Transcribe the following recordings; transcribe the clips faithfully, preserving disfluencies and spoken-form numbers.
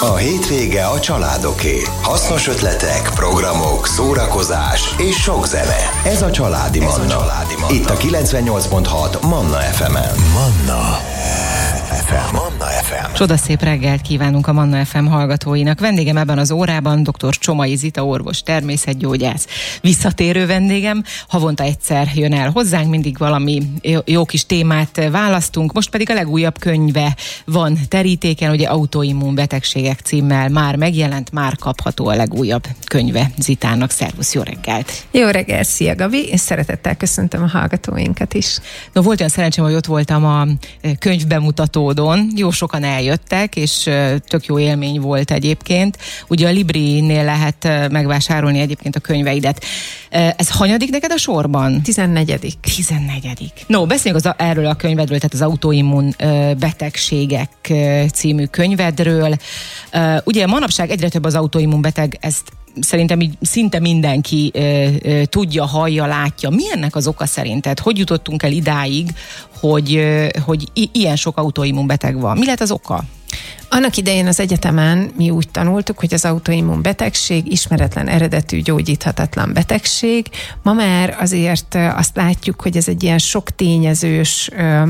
A hétvége a családoké. Hasznos ötletek, programok, szórakozás és sok zene. Ez a Családi Manna. Ez a Családi Manna. Itt a kilencvennyolc pont hat Manna ef emen. Manna ef em. Manna ef em. Csodaszép reggelt kívánunk a Manna ef em hallgatóinak. Vendégem ebben az órában dr. Csomai Zita orvos, természetgyógyász. Visszatérő vendégem, havonta egyszer jön el hozzánk, mindig valami jó kis témát választunk. Most pedig a legújabb könyve van terítéken, ugye Autoimmun betegségek címmel már megjelent, már kapható a legújabb könyve Zitának. Szervusz, jó reggelt! Jó reggelt, szia Gabi, és szeretettel köszöntöm a hallgatóinkat is. No, volt olyan szerencsém, hogy ott voltam a könyv bemutatódon, jó sokan eljöttek, és tök jó élmény volt egyébként. Ugye a Librinél lehet megvásárolni egyébként a könyveidet. Ez hanyadik neked a sorban? Tizennegyedik. Tizennegyedik. No, beszéljünk az, erről a könyvedről, tehát az Autoimmun betegségek című könyvedről. Ugye manapság egyre több az autoimmun beteg, ezt szerintem így szinte mindenki ö, ö, tudja, hallja, látja. Mi ennek az oka szerinted? Hogy jutottunk el idáig, hogy, ö, hogy i- ilyen sok autoimmun beteg van? Mi lehet az oka? Annak idején az egyetemen mi úgy tanultuk, hogy az autoimmun betegség ismeretlen eredetű, gyógyíthatatlan betegség. Ma már azért azt látjuk, hogy ez egy ilyen sok tényezős ö,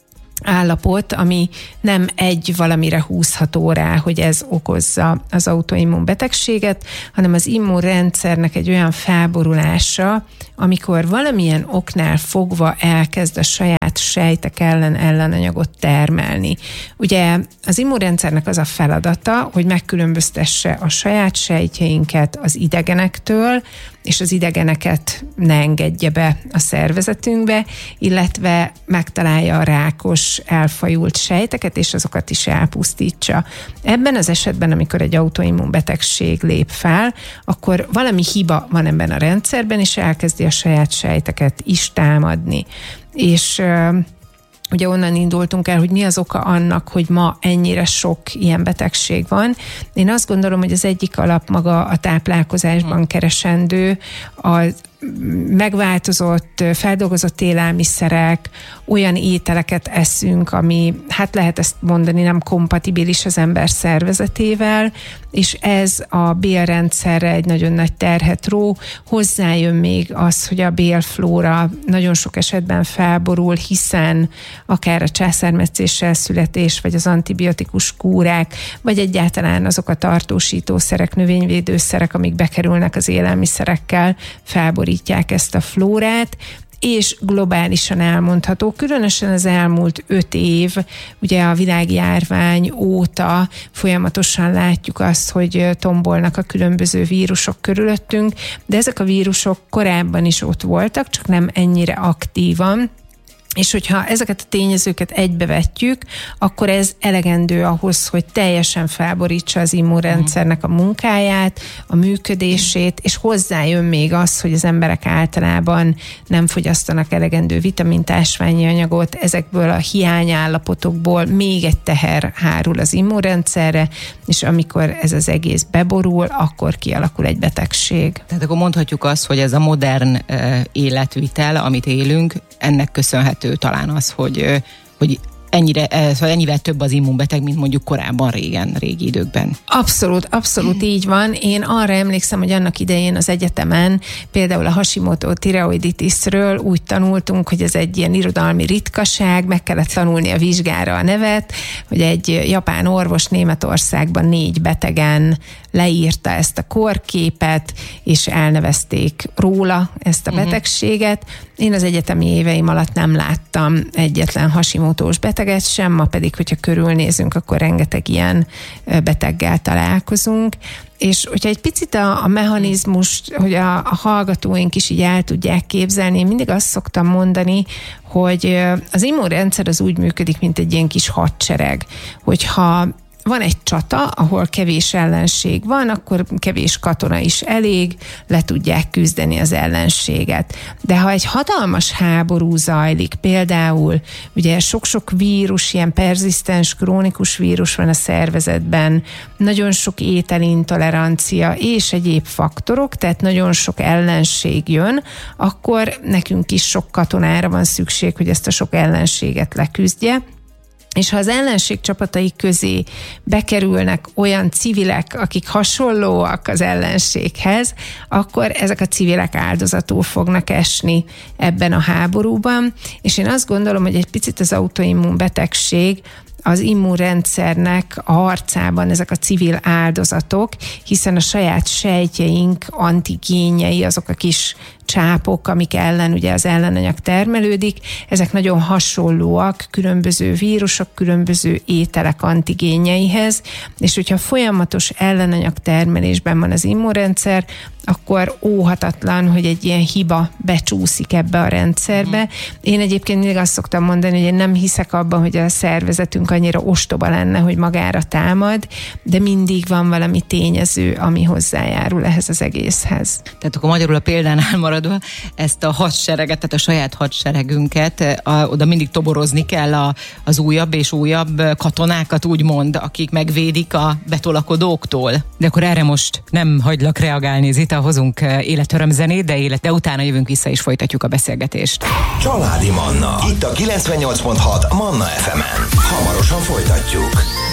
állapot, ami nem egy valamire húzható rá, hogy ez okozza az autoimmun betegséget, hanem az immunrendszernek egy olyan felborulása, amikor valamilyen oknál fogva elkezd a saját sejtek ellen ellenanyagot termelni. Ugye az immunrendszernek az a feladata, hogy megkülönböztesse a saját sejtjeinket az idegenektől, és az idegeneket ne engedje be a szervezetünkbe, illetve megtalálja a rákos, elfajult sejteket, és azokat is elpusztítsa. Ebben az esetben, amikor egy autoimmun betegség lép fel, akkor valami hiba van ebben a rendszerben, és elkezdi a saját sejteket is támadni. És ugye onnan indultunk el, hogy mi az oka annak, hogy ma ennyire sok ilyen betegség van. Én azt gondolom, hogy az egyik alap maga a táplálkozásban keresendő, a megváltozott, feldolgozott élelmiszerek, olyan ételeket eszünk, ami, hát lehet ezt mondani, nem kompatibilis az ember szervezetével, és ez a bélrendszerre egy nagyon nagy terhet ró. Hozzájön még az, hogy a bélflóra nagyon sok esetben felborul, hiszen akár a császármetszéssel születés, vagy az antibiotikus kúrák, vagy egyáltalán azok a tartósítószerek, növényvédőszerek, amik bekerülnek az élelmiszerekkel, felborítják ezt a flórát, és globálisan elmondható, különösen az elmúlt öt év, ugye a világjárvány óta folyamatosan látjuk azt, hogy tombolnak a különböző vírusok körülöttünk, de ezek a vírusok korábban is ott voltak, csak nem ennyire aktívan. És hogyha ezeket a tényezőket egybevetjük, akkor ez elegendő ahhoz, hogy teljesen felborítsa az immunrendszernek a munkáját, a működését, és hozzájön még az, hogy az emberek általában nem fogyasztanak elegendő vitamint, ásványi anyagot, ezekből a hiányállapotokból még egy teher hárul az immunrendszerre, és amikor ez az egész beborul, akkor kialakul egy betegség. Tehát akkor mondhatjuk azt, hogy ez a modern uh, életvitel, amit élünk, ennek köszönhető talán az, hogy, hogy ennyire, szóval ennyivel több az immunbeteg, mint mondjuk korábban, régen, régi időkben. Abszolút, abszolút így van. Én arra emlékszem, hogy annak idején az egyetemen például a Hashimoto tireoiditisről úgy tanultunk, hogy ez egy ilyen irodalmi ritkaság, meg kellett tanulni a vizsgára a nevet, hogy egy japán orvos Németországban négy betegen leírta ezt a korképet, és elnevezték róla ezt a betegséget. Én az egyetemi éveim alatt nem láttam egyetlen Hashimotós beteget sem, ma pedig, hogyha körülnézünk, akkor rengeteg ilyen beteggel találkozunk. És hogyha egy picit a, a mechanizmus, hogy a, a hallgatóink is így el tudják képzelni, én mindig azt szoktam mondani, hogy az immunrendszer az úgy működik, mint egy ilyen kis hadsereg, hogyha van egy csata, ahol kevés ellenség van, akkor kevés katona is elég, le tudják küzdeni az ellenséget. De ha egy hatalmas háború zajlik, például ugye sok-sok vírus, ilyen perzisztens, krónikus vírus van a szervezetben, nagyon sok ételintolerancia és egyéb faktorok, tehát nagyon sok ellenség jön, akkor nekünk is sok katonára van szükség, hogy ezt a sok ellenséget leküzdje. És ha az ellenség csapatai közé bekerülnek olyan civilek, akik hasonlóak az ellenséghez, akkor ezek a civilek áldozatul fognak esni ebben a háborúban. És én azt gondolom, hogy egy picit az autoimmun betegség az immunrendszernek a harcában ezek a civil áldozatok, hiszen a saját sejtjeink antigénjei, azok a kis csápok, amik ellen ugye az ellenanyag termelődik, ezek nagyon hasonlóak különböző vírusok, különböző ételek antigénjeihez, és hogyha folyamatos ellenanyag termelésben van az immunrendszer, akkor óhatatlan, hogy egy ilyen hiba becsúszik ebbe a rendszerbe. Én egyébként mindig azt szoktam mondani, hogy én nem hiszek abban, hogy a szervezetünk annyira ostoba lenne, hogy magára támad, de mindig van valami tényező, ami hozzájárul ehhez az egészhez. Tehát akkor magyarul a példánál maradva, ezt a hadsereget, tehát a saját hadseregünket, a, oda mindig toborozni kell a, az újabb és újabb katonákat, úgymond, akik megvédik a betolakodóktól. De akkor erre most nem hagylak reagálni, Zita, hozunk életöröm zenét, de, élet, de utána jövünk vissza és folytatjuk a beszélgetést. Családi Manna. Itt a kilencvennyolc pont hat Manna ef emen. Hamarosan folytatjuk.